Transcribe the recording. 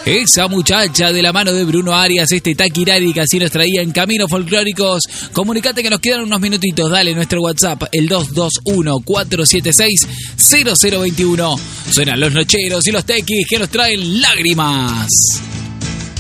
Esa muchacha de la mano de Bruno Arias, este Taquirari que así nos traía en Caminos Folclóricos. Comunicate que nos quedan unos minutitos. Dale nuestro WhatsApp, el 221-476-0021. Suenan los nocheros y los tequis que nos traen lágrimas.